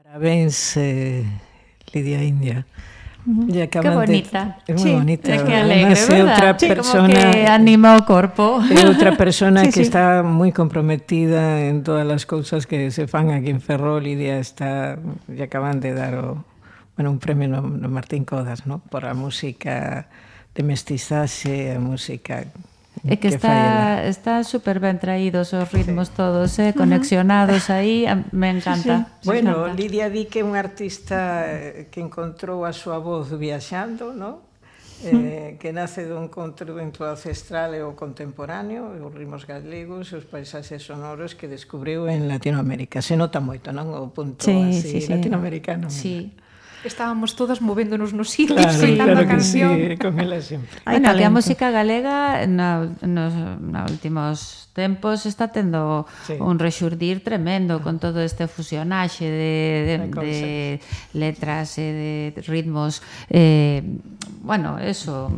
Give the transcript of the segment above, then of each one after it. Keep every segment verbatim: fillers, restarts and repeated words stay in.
Parabéns, eh, Lidia India. Uh-huh. Qué bonita. É moi sí, bonita. É que alegre, é outra sí, persona, como que anima o corpo. É outra persona sí, que sí. está moi comprometida en todas as cousas que se fan aquí en Ferrol. Lidia está, lle acaban de dar o, bueno, un premio no, no Martín Codas, ¿no? Por a música de mestizaxe, a música É que, que está está super ben traídos os ritmos sí. todos, eh, conexionados aí, me encanta. Sí, sí. Bueno, encanta. Lidia di que é un artista que encontrou a súa voz viaxando, ¿no? Eh, que nace dun encontro entre o ancestral e o contemporáneo, os ritmos galegos e os paisaxes sonoros que descubriu en Latinoamérica. Se nota moito, non? O punto sí, así sí, sí. latinoamericano. Sí. Estábamos todas movéndonos nos sitios, claro, coitando claro a canción. Sí, con ela sempre. Bueno, que a música galega nos, nos, nos últimos tempos está tendo sí. un rexurdir tremendo con todo este fusionaxe de, de, de letras e de ritmos, eh, bueno, eso,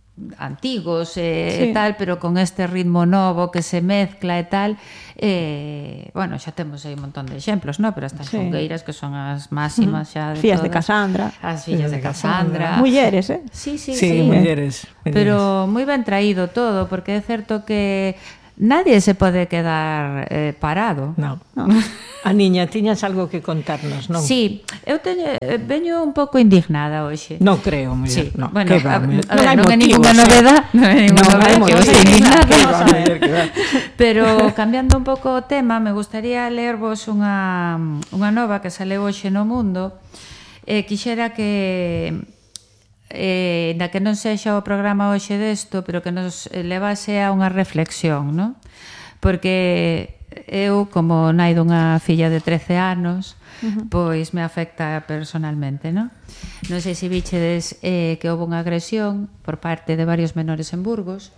antigos e sí. tal, pero con este ritmo novo que se mezcla e tal, eh, bueno, xa temos aí un montón de exemplos, no? Pero estas sí. xungueiras que son as máximas xa de Fillas todas. de Casandra. As fillas de Casandra. Mulleres, eh? Sí, sí, sí. sí. Mulleres, mulleres. Pero moi ben traído todo, porque é certo que nadie se pode quedar eh, parado. No. no. A niña, tiñas algo que contarnos, non? Sí, eu teño, veño un pouco indignada hoxe. Non creo, muller, sí. no. Bueno, va, a, a ver, non, non é ninguna novedad, non é ninguna novedad que eu estou indignada. Pero cambiando un pouco o tema, me gustaría lervos unha, unha nova que sale hoxe no Mundo. Eh, quixera que eh, na que non sexa o programa hoxe desto, pero que nos levase a unha reflexión, non? Porque eu, como nai dunha filla de trece anos, uh-huh. pois me afecta personalmente, non? Non sei se bichedes eh, que houve unha agresión por parte de varios menores en Burgos.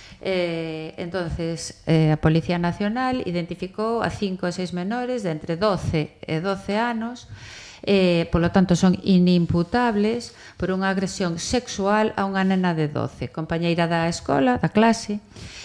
Eh, entonces eh, a Policía Nacional identificou a cinco ou seis menores de entre doce e doce anos. Eh, polo tanto son inimputables por unha agresión sexual a unha nena de doce, compañeira da escola, da clase,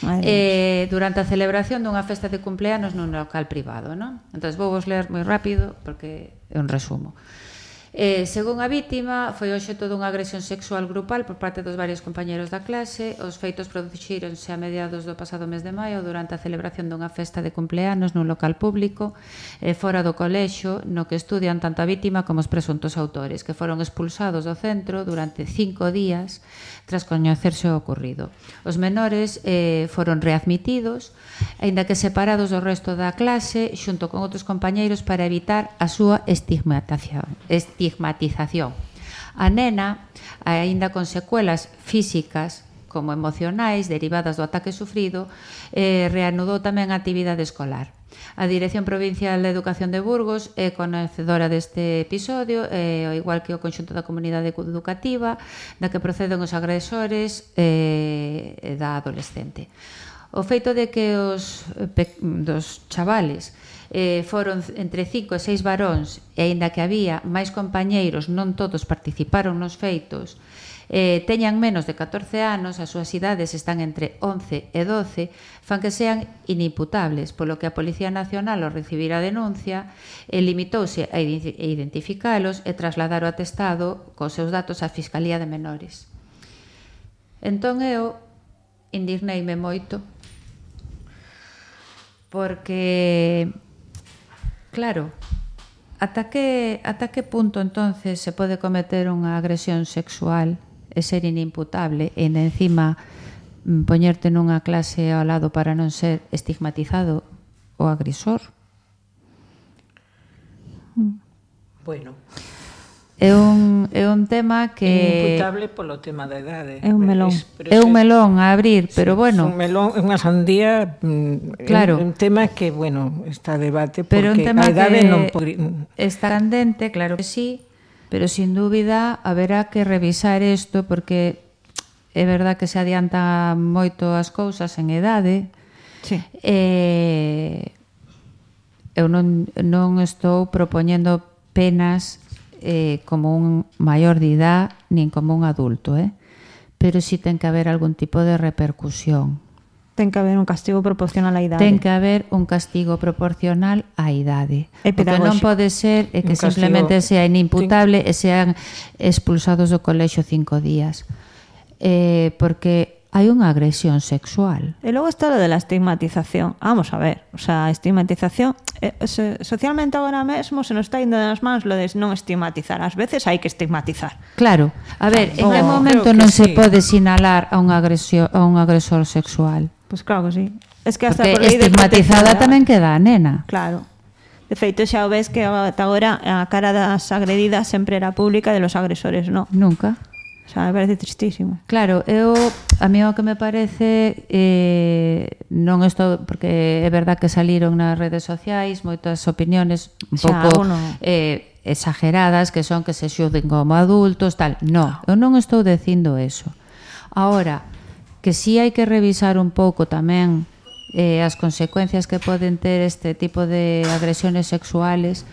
eh, durante a celebración dunha festa de cumpleanos nun local privado, non? Entón vou vos ler moi rápido porque é un resumo. Eh, según a vítima, foi obxecto dunha agresión sexual grupal por parte dos varios compañeros da clase. Os feitos produxíronse a mediados do pasado mes de maio durante a celebración dunha festa de cumpleanos nun local público eh, fora do colexio, no que estudian tanto a vítima como os presuntos autores, que foron expulsados do centro durante cinco días tras coñecerse o ocurrido. Os menores eh, foron readmitidos, aínda que separados do resto da clase, xunto con outros compañeiros para evitar a súa estigmatización. estigmatización. A nena, aínda con secuelas físicas como emocionais derivadas do ataque sufrido, eh, reanudou tamén a actividade escolar. A Dirección Provincial de Educación de Burgos é conocedora deste episodio, eh, ao igual que o conxunto da comunidade educativa, da que proceden os agresores eh, da adolescente. O feito de que os dos chavales eh, foron entre cinco e seis varóns, e aínda que había máis compañeiros, non todos participaron nos feitos, eh, teñan menos de catorce anos, as súas idades están entre once e doce, fan que sean inimputables, polo que a Policía Nacional, ao recibir a denuncia, eh, limitouse a identificalos e trasladar o atestado cos seus datos á Fiscalía de Menores. Entón eu indigneime moito, porque, claro, ata que, ata que punto entonces se pode cometer unha agresión sexual e ser inimputable e encima poñerte nunha clase ao lado para non ser estigmatizado o agresor? Bueno, é un, é un tema que... inimputable polo tema da idade. É un melón. É un melón a abrir, pero bueno... Un melón, é unha sandía, claro. É un tema que, bueno, está a debate porque pero un tema a idade que non podría... está candente, claro que sí, pero sin dúbida haberá que revisar isto porque é verdad que se adianta moito as cousas en idade. Sí. Eh, eu non, non estou propoñendo penas eh, como un maior de idade nin como un adulto, eh? Pero sí ten que haber algún tipo de repercusión Ten que haber un castigo proporcional á idade. Ten que haber un castigo proporcional á idade. O que non pode ser é que simplemente sea inimputable e sean expulsados do colexio cinco días. Eh, porque hai unha agresión sexual. E logo está lo de la estigmatización. Vamos a ver, o sea, estigmatización eh, socialmente agora mesmo se nos está indo das mans lo de non estigmatizar. Ás veces hai que estigmatizar. Claro. A ver, en que momento non se pode sinalar a un agresor, a un agresor sexual? Pois pues claro que sí. Es que hasta porque por lei de estigmatizada tamén queda a nena. Claro. De feito, xa o ves que ata agora a cara das agredidas sempre era pública, de los agresores no. Nunca. O sea, me parece tristísimo. Claro, eu, a mí o que me parece eh, non estou, porque é verdad que saliron nas redes sociais moitas opiniones un xa, pouco uno... eh, exageradas, que son que se xuden como adultos, tal. No, eu non estou dicindo eso. Ahora, que sí hai que revisar un pouco tamén eh, as consecuencias que poden ter este tipo de agresiones sexuales,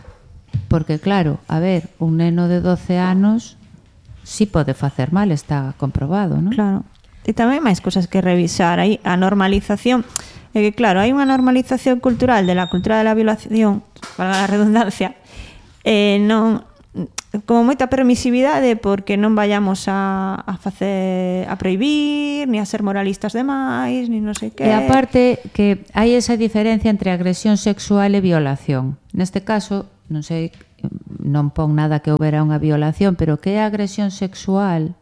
porque claro, a ver, un neno de doce anos sí pode facer mal, está comprobado, non? Claro. E tamén máis cousas que revisar. Aí a normalización, é que claro, hai unha normalización cultural de la cultura de la violación, para a redundancia, eh, non como moita permisividade porque non vayamos a, a facer a prohibir, ni a ser moralistas demais, ni non sei que. E aparte que hai esa diferencia entre agresión sexual e violación. Neste caso, non sei, non pon nada que houbera unha violación, pero que é a agresión sexual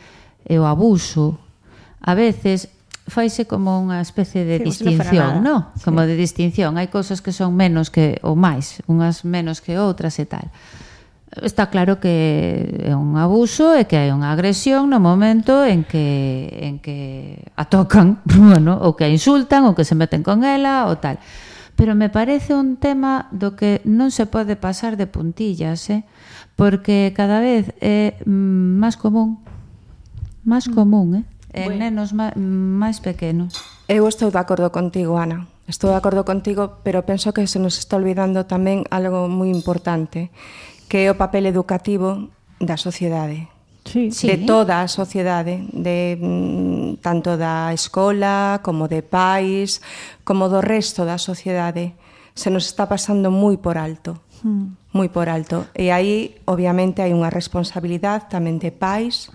e o abuso, a veces faise como unha especie de sí, distinción, non? No? Como sí. de distinción. Hai cousas que son menos que ou máis, unhas menos que outras e tal. Está claro que é un abuso e que hai unha agresión no momento en que en que a tocan, bueno, ou que a insultan, ou que se meten con ela, ou tal. Pero me parece un tema do que non se pode pasar de puntillas, eh? Porque cada vez é máis común, máis común, eh? En nenos máis pequenos. Eu estou de acordo contigo, Ana. Estou de acordo contigo, pero penso que se nos está olvidando tamén algo moi importante, que é o papel educativo da sociedade. Sí, sí. De toda a sociedade, de tanto da escola, como de pais, como do resto da sociedade. Se nos está pasando moi por alto, mm. moi por alto. E aí, obviamente, hai unha responsabilidade tamén de pais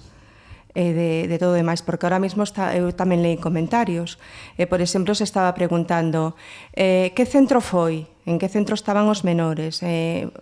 e de, de todo demais, porque ahora mesmo está, eu tamén leí comentarios. E, por exemplo, se estaba preguntando eh, que centro foi, en que centro estaban os menores. Eh,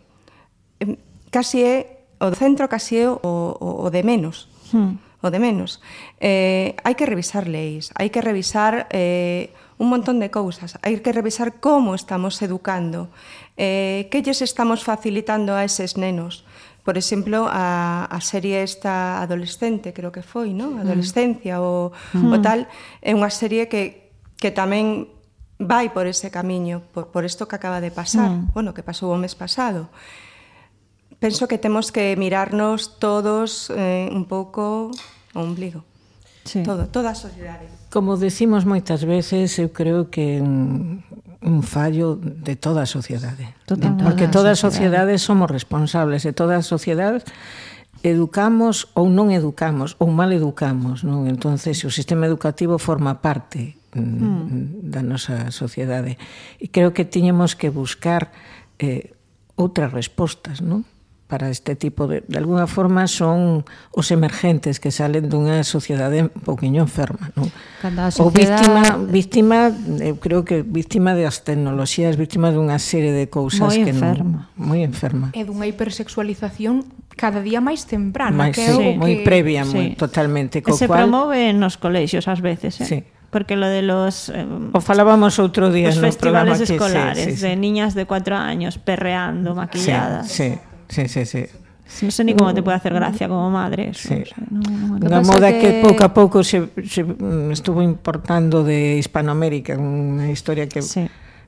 casi é o centro, casi é o, o, o de menos hmm. o de menos eh, hai que revisar leis, hai que revisar eh, un montón de cousas, hai que revisar como estamos educando, eh, que lles estamos facilitando a eses nenos. Por exemplo, a, a serie esta adolescente, creo que foi, non? Adolescencia ou hmm. o tal, é unha serie que, que tamén vai por ese camiño, por, por isto que acaba de pasar, hmm. bueno, que pasou o mes pasado. Penso que temos que mirarnos todos eh, un pouco o ombligo. Sí. Todo, toda a sociedade. Como decimos moitas veces, eu creo que un, un fallo de toda a sociedade. Totalmente. Porque toda a sociedade somos responsables, e toda a sociedade educamos ou non educamos, ou mal educamos, non? Entonces, o sistema educativo forma parte mm. da nosa sociedade. E creo que tiñemos que buscar eh, outras respostas, non? Para este tipo de... De alguna forma son os emergentes que salen dunha sociedade un pouquiño enferma, non? Ou víctima, víctima, eu creo que víctima das tecnoloxías, víctima dunha serie de cousas que non... Moi enferma. E dunha hipersexualización cada día máis temprana. Mais, que sí, é moi que... previa, sí. moi, totalmente. Co se cual... promove nos colexios ás veces, eh? Sí. Porque lo de los... Eh, o falábamos outro día no programa festivales escolares, sí, sí, sí. de niñas de cuatro años perreando, maquilladas. Sí, sí. Sí, sí, sí. Non sei ni como te puede hacer gracia como madre eso. Sí. O sea, no, no, unha moda que... que pouco a pouco se, se estuvo importando de Hispanoamérica, unha historia que... Sí.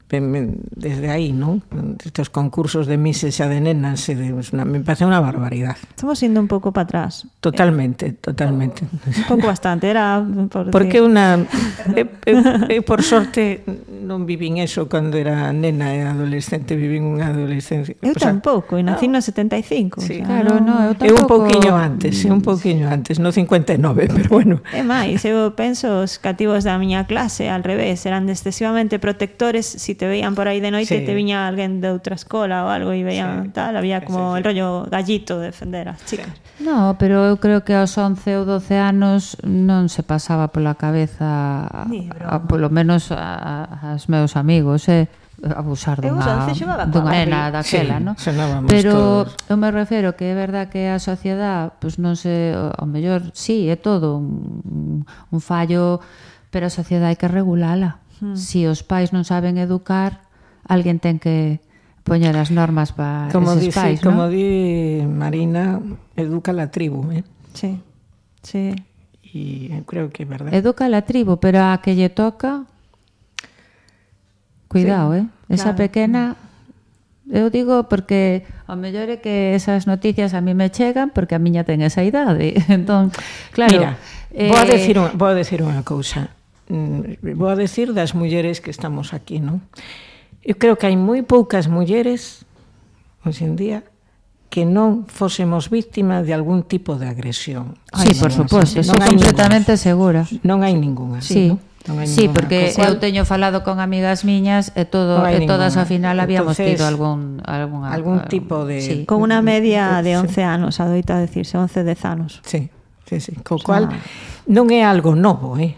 desde aí, non? Estes concursos de mises xa de nenas, me parece unha barbaridade. Estamos indo un pouco para atrás. Totalmente, totalmente. Un pouco bastante, era por porque unha eu, eu, eu por sorte non vivín eso cando era nena e adolescente, vivín unha adolescencia. Eu o sea, tampouco, e nací no setenta e cinco. Sí, o sea, claro, no, eu tampouco. Eu un pouquiño antes, un pouquiño antes, no cincuenta e nove, pero bueno. É máis, eu penso os cativos da miña clase al revés, eran excesivamente protectores, si te veían por aí de noite, sí. te viña alguén de outra escola ou algo e veían sí. tal, había como sí, sí. el rollo gallito de defender as chicas. Sí. No, pero eu creo que aos once ou doce anos non se pasaba pola cabeza a, a, polo menos a, a, aos meus amigos, eh, abusar dunha, dunha nena daquela, sí, no? Pero todos. Eu me refero que é verdad que a sociedade, pues non se, ao mellor, sí, é todo un, un fallo, pero a sociedade hai que regulala. Hmm. Si os pais non saben educar, alguén ten que poñer as normas para como eses dice, pais, como ¿no? di Marina, educa la tribu, eh? Sí, sí. E creo que é verdade. Educa la tribu, pero a que lle toca, cuidado, sí, eh? Esa claro. pequena, eu digo porque ao mellor é que esas noticias a mí me chegan porque a miña ten esa idade. Entón, claro, mira, eh... vou a decir unha, vou a decir unha cousa. Vou a decir das mulleres que estamos aquí, non? Eu creo que hai moi poucas mulleres hoxe en día que non fósemos víctimas de algún tipo de agresión. Sí, por suposto, estou completamente segura. Non hai ninguna, sí, non? Non sí, porque eu teño falado con amigas miñas e todo e todas ao final habíamos Entonces, tido algún algún algún tipo de sí. Con unha media de once anos, adoita decirse once, dez anos. Sí, sí, sí, co cual non é algo novo, eh?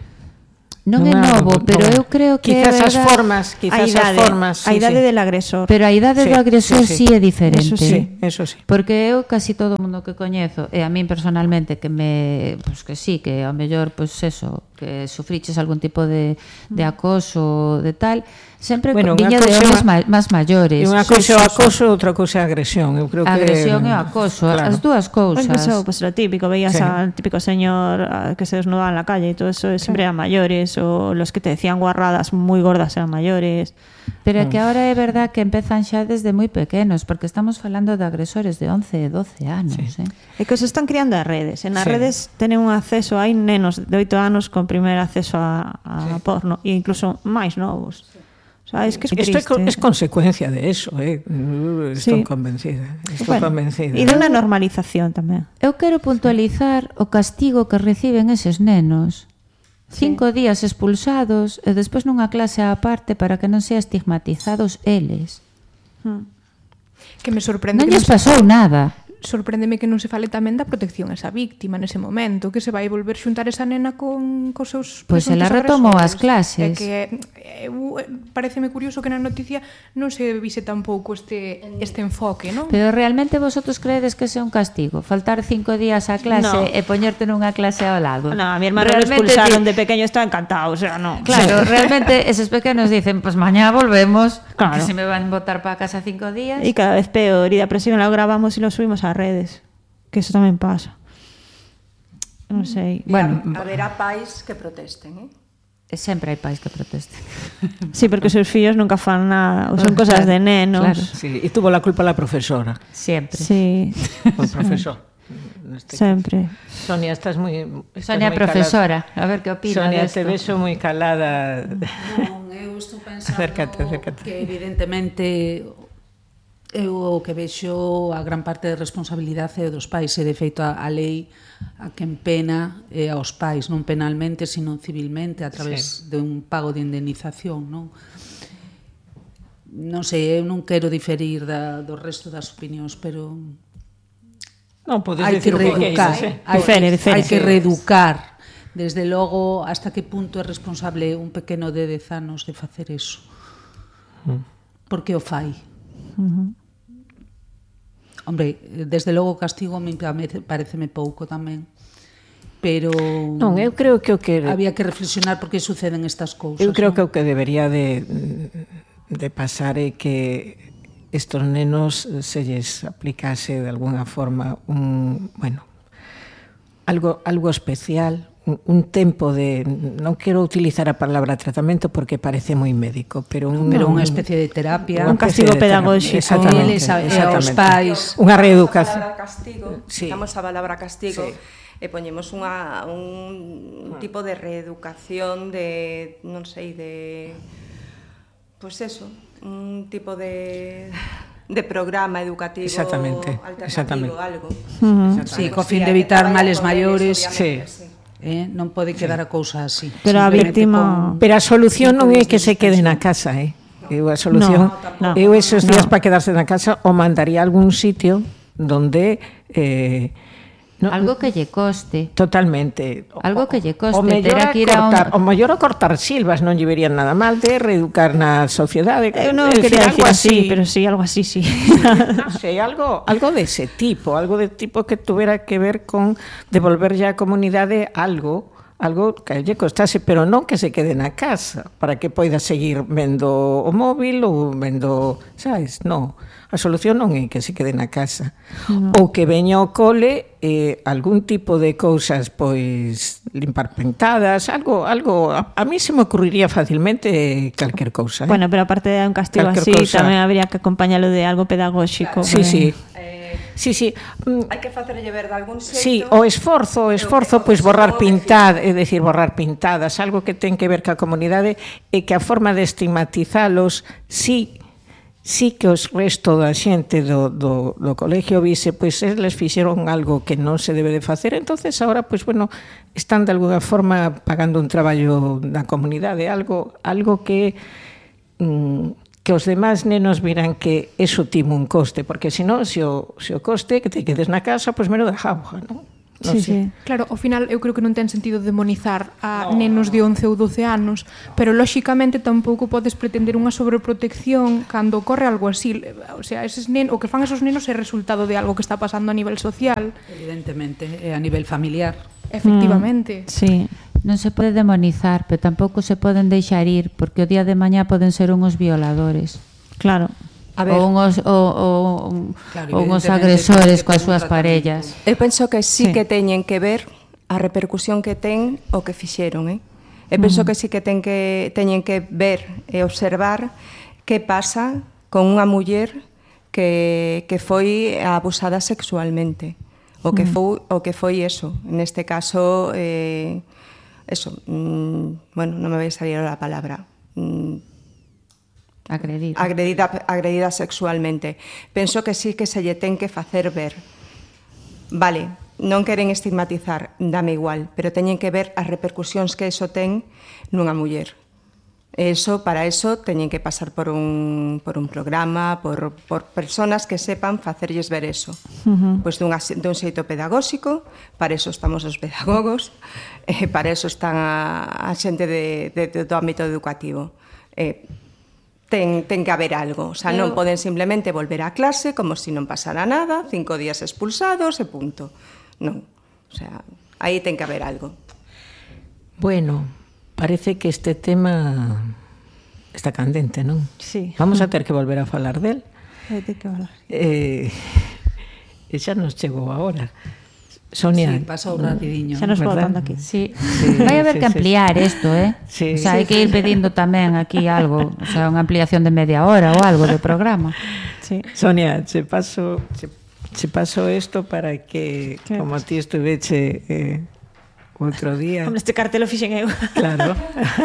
Non é novo, pero eu creo que quizás as formas, quizás as formas, a idade del agresor. Pero a idade do agresor sí é diferente. Eso sí, eso sí. Porque eu casi todo o mundo que coñezo, e a min personalmente que me, pues que sí, que ao mellor pues eso, que sufriches algún tipo de de acoso, de tal, sempre bueno, viña de homes ma, máis maiores. E unha cousa é o acoso, outra cousa é a agresión. Eu creo que agresión e o acoso, claro. As dúas cousas. Pues eso, pues lo típico, veías sí. al típico señor que se desnudaba en la calle y todo eso, siempre eran mayores, o los que te decían guarradas muy gordas eran mayores. Pero é que ahora é verdad que empezan xa desde moi pequenos, porque estamos falando de agresores de once e doce anos, sí. eh? É que os están criando as redes. En as sí. redes tenen un acceso, hai nenos de oito anos con primer acceso a, a sí. porno, e incluso máis novos. O sea, es que es Esto triste. es consecuencia de eso, eh? Estou sí. convencida. Estou bueno, convencida. E de unha normalización tamén. Eu quero puntualizar o castigo que reciben eses nenos. Cinco sí. días expulsados e despois nunha clase á parte para que non sean estigmatizados eles. Hmm. Que me sorprende non que lles pasou nada. Sorpréndeme que non se fale tamén da protección a esa víctima nese momento, que se vai volver xuntar esa nena con cos seus pois ela retomou as clases. É que é, pareceme curioso que na noticia non se vise tampouco este este enfoque, non? Pero realmente vosotros creedes que é un castigo? Faltar cinco días a clase no. e poñerte nunha clase ao lado? No, a mi hermano lo expulsaron de pequeño, estaba encantado, o sea, no. Claro, realmente esos pequenos dicen, pues mañana volvemos, claro. que se me van a botar para casa cinco días. Y cada vez peor, y la próxima lo grabamos y lo subimos a redes, que eso tamén pasa. Non sei. Bueno, haberá pais que protesten, eh? Sempre hai pais que protesten. Sí, porque os seus fillos nunca fan nada, ou son cosas de nenos. Claro. Sí, e tuvo la culpa la profesora. Siempre. Sí. O profesor. Sempre. Sonia, estás moi Sonia, profesora, calada. A ver que opina Sonia, desto. te vexo moi calada. Non, eu estou pensando acércate, acércate. que evidentemente eu o que vexo a gran parte de responsabilidade é dos pais, e de feito a, a lei a quen pena é aos pais, non penalmente, sino civilmente, a través sí. de un pago de indemnización, non? Non sei, eu non quero diferir da, do resto das opinións, pero non podes hai que reeducar, que hai, difere, difere. hai que reeducar. Desde logo, hasta que punto é responsable un pequeno de dez anos de facer eso? Mm. Por que o fai? Uh-huh. Hombre, desde logo o castigo me pareceme pouco tamén, pero non, eu creo que o que había que reflexionar por que suceden estas cousas. Eu creo non? que o que debería de de pasar é que estos nenos se lles aplicase de alguna forma un, bueno, algo algo especial, un tempo de, non quero utilizar a palabra tratamento porque parece moi médico, pero un, pero unha especie de terapia, un castigo pedagóxico, exactamente, eles a, exactamente. aos pais, unha reeducación. A palabra castigo, sí. Damos a palabra castigo sí. e poñemos unha, un tipo de reeducación de, non sei, de pois pues eso, un tipo de de programa educativo exactamente, alternativo, exactamente. algo. Uh-huh. Sí, co fin de evitar males maiores. Sí. Sí. Eh, non pode quedar sí. a cousa así. Pero a víctima... Pero a solución non é que se quede na casa, eh? Eu a solución, no, no, eu esos días no. para quedarse na casa o mandaría a algún sitio donde eh, no, algo que lle coste. Totalmente. Algo que lle coste. O mellor Terá a que ir a cortar, un... o mellor a cortar silvas non lle verían nada mal de reeducar na sociedade. Eu non decir, quería algo decir así, pero sí, algo así, sí. No sei, algo, algo de ese tipo, algo de tipo que tuvera que ver con devolverlle á comunidade algo, algo que lle costase, pero non que se quede na casa, para que poida seguir vendo o móvil ou vendo, sabes, non. A solución non é que se quede na casa. No. Ou que veña ao cole eh, algún tipo de cousas, pois, limpar pintadas, algo, algo a, a mí se me ocurriría facilmente calquer cousa. Eh? Bueno, pero aparte de un castigo calquer así, cousa. Tamén habría que acompañalo de algo pedagóxico. Claro. Sí, sí. Eh, sí, sí. Hai que facerlle ver de algún xeito. Sí, o esforzo, o esforzo, pois borrar pintadas, é dicir, borrar pintadas, algo que ten que ver ca comunidade e que a forma de estigmatizalos, sí, sí que os resto da xente do, do, do colegio vise, pois eles fixeron algo que non se debe de facer, entonces agora, pois bueno, están de alguna forma pagando un traballo na comunidade, algo, algo que mm, que os demás nenos viran que eso tivo un coste, porque senón, se o, se o coste que te quedes na casa, pois mero de jauja, non? No sí, sí. Claro, ao final eu creo que non ten sentido demonizar a no, nenos de once ou doce anos, pero lóxicamente tampouco podes pretender unha sobreprotección cando ocorre algo así. O sea, eses nen, o que fan esos nenos é resultado de algo que está pasando a nivel social. Evidentemente, é a nivel familiar. Efectivamente. Mm, sí. Non se pode demonizar, pero tampouco se poden deixar ir, porque o día de mañá poden ser unhos violadores. Claro. A ver, ou unhos, o, o, claro, ou unhos agresores coas súas parellas. Eu penso que sí, sí que teñen que ver a repercusión que ten o que fixeron, eh? Eu penso uh -huh. que sí que, ten que teñen que ver e observar que pasa con unha muller que, que foi abusada sexualmente. O que, uh -huh. foi, o que foi eso. Neste caso, eh, eso, mm, bueno, non me vai salir a palabra. Mm, Agredida. Agredida, agredida sexualmente. Penso que sí que se lle ten que facer ver. Vale, non queren estigmatizar, dame igual, pero teñen que ver as repercusións que eso ten nunha muller. Eso, para eso, teñen que pasar por un, por un programa, por, por personas que sepan facerlles ver eso. Uh -huh. Pois dun, dun xeito pedagóxico, para eso estamos os pedagogos, eh, para eso están a, a xente de, de, de, do ámbito educativo. Eh, Ten, ten que haber algo, o sea, non poden simplemente volver á clase como se si non pasara nada, cinco días expulsados e punto. Non, o sea, aí ten que haber algo. Bueno, parece que este tema está candente, non? Sí. Vamos a ter que volver a falar del. Hai que falar. Eh, e xa nos chegou a hora. Sonia, sí, pasou rapidiño. Xa nos botando aquí. Sí. Sí. Vai haber sí, que ampliar isto, sí, eh? Sí. O sea, hai que ir pedindo tamén aquí algo, o sea, unha ampliación de media hora ou algo do programa. Sí. Sonia, se paso se, se paso isto para que, ¿qué? Como ti estuveche eh, outro día. Hombre, este cartel o fixen eu. Claro.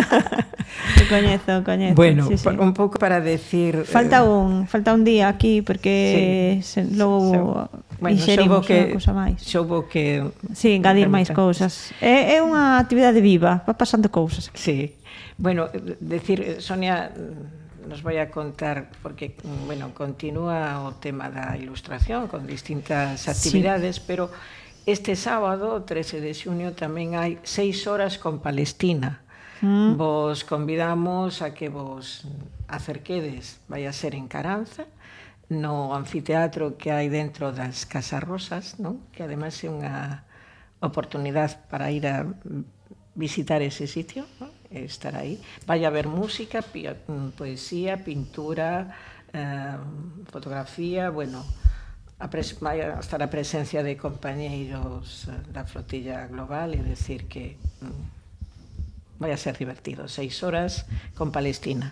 O coñezo, o coñezo. Bueno, sí, sí. Un pouco para decir... Falta un falta un día aquí, porque sí. se, logo bueno, inxerimos que, unha cousa máis. Xoubo que... Sí, engadir máis cousas. É, é unha actividade viva, va pasando cousas. Sí. Bueno, decir, Sonia nos vai a contar, porque, bueno, continúa o tema da ilustración con distintas actividades, sí. Pero este sábado, trece de xuño, tamén hai seis horas con Palestina. Mm. Vos convidamos a que vos acerquedes, vai a ser en Caranza, no anfiteatro que hai dentro das Casas Rosas, non? Que ademais é unha oportunidade para ir a visitar ese sitio, non? Estar aí. Vai a haber música, poesía, pintura, eh, fotografía, bueno, vai a estar a presencia de compañeiros da flotilla global e decir que vai a ser divertido, seis horas con Palestina.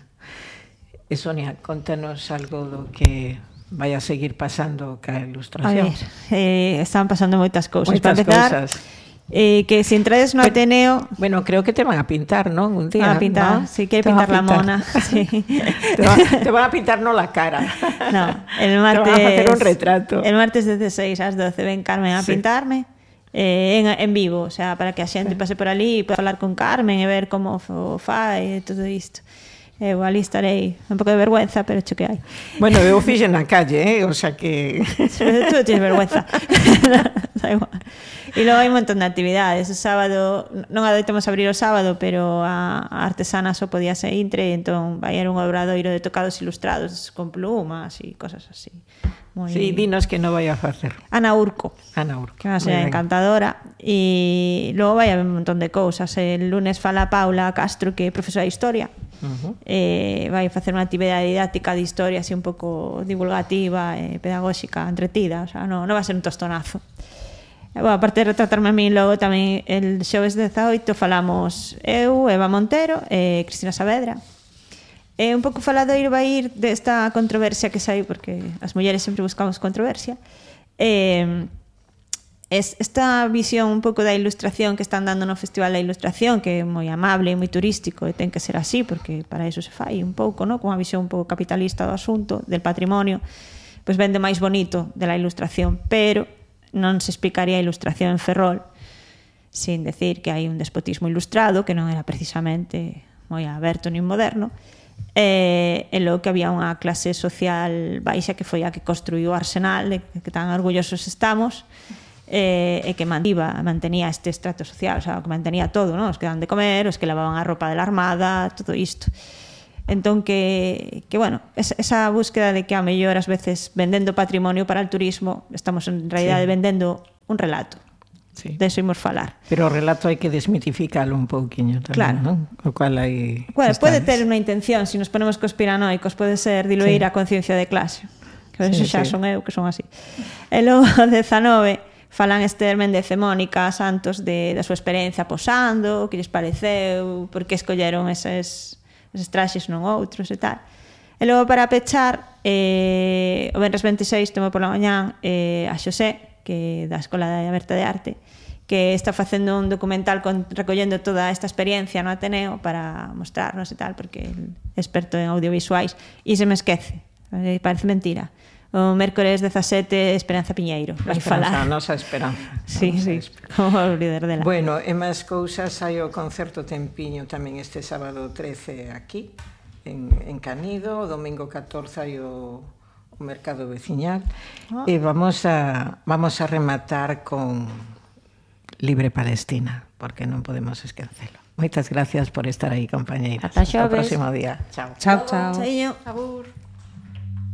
E Sonia, contanos algo do que vai a seguir pasando ca ilustración. A ver, eh, están pasando moitas cousas. Moitas cousas. Eh, que se entrades no Ateneo... Bueno, creo que te van a pintar, ¿no? Un día, van a pintar, ¿no? sí, que pintar, pintar la mona. Sí. te, va, te van a pintar no la cara. No, el martes... Te van a hacer un retrato. El martes dieciséis ás doce ven Carmen a sí. pintarme eh, en, en vivo, o sea, para que a xente sí. pase por ali e poda falar con Carmen e ver como o fai e todo isto. Eu ali estarei un pouco de vergüenza, pero cho que hai. Bueno, eu fixen na calle, eh? O sea que... Tú tienes vergüenza. Da igual. E logo hai un montón de actividades. O sábado, non adoitamos abrir o sábado, pero a, a artesana só podía ser intre, entón vai ir un obradoiro de tocados ilustrados con plumas e cosas así. Muy... Sí, dinos que non vai a facer. Ana Urco. Ana Urco. Que va a ser encantadora. E logo vai haber un montón de cousas. El lunes fala Paula Castro, que é profesora de Historia. Uh-huh. Eh, vai facer unha actividade didáctica de historia así un pouco divulgativa e eh, pedagóxica, entretida, o sea, non, non va a ser un tostonazo. E, bueno, aparte de retratarme a mí, logo tamén el xoves dezaoito falamos eu, Eva Montero e Cristina Saavedra. E un pouco faladoiro vai ir desta controversia que sai, porque as mulleres sempre buscamos controversia. Eh, Es esta visión un pouco da ilustración que están dando no Festival da Ilustración, que é moi amable e moi turístico, e ten que ser así, porque para eso se fai un pouco, no? Con unha visión un pouco capitalista do asunto, del patrimonio, pois vende máis bonito de la ilustración, pero non se explicaría a ilustración en Ferrol sin decir que hai un despotismo ilustrado, que non era precisamente moi aberto nin moderno, e, e logo que había unha clase social baixa que foi a que construiu o Arsenal, de que tan orgullosos estamos, e eh, que mantiva, mantenía este estrato social, o sea, que mantenía todo, ¿no? Os que dan de comer, os que lavaban a roupa de la armada, todo isto. Entón que, que bueno, esa, esa búsqueda de que a mellor as veces vendendo patrimonio para el turismo, estamos en realidade sí. vendendo un relato. Sí. De eso imos falar. Pero o relato hai que desmitificalo un pouquiño tamén, claro. ¿no? O cual hai... Bueno, pode ter unha intención, se si nos ponemos conspiranoicos, pode ser diluir sí. a conciencia de clase. Que sí, eso xa sí. son eu, que son así. E logo, dezanove, falan Esther Méndez e Mónica Santos de, da súa experiencia posando, que lles pareceu, por que escolleron eses, eses traxes non outros e tal. E logo para pechar, eh, o venres veintiséis temo pola mañán eh, a Xosé, que da Escola de Aberta de Arte, que está facendo un documental con, recollendo toda esta experiencia no Ateneo para mostrarnos e tal, porque é experto en audiovisuais, e se me esquece, eh, parece mentira. O mércores dezasete, Esperanza Piñeiro vai falar. A nosa Esperanza. Sí, sí, como o líder dela. Bueno, e máis cousas, hai o concerto Tempiño tamén este sábado trece aquí, en, en Canido, o domingo catorce hai o, o mercado veciñal, oh. e vamos a, vamos a rematar con Libre Palestina, porque non podemos esquecelo. Moitas gracias por estar aí, compañeiras. Ata xoves. Ata o próximo día. Chao. Chao, chao. Chao. Abur.